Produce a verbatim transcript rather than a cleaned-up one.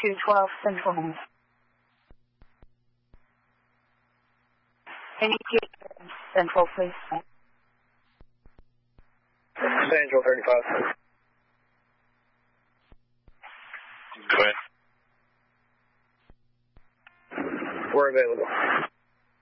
two twelve Central. Can you get Central, please? Central thirty-five. Go ahead. We're available.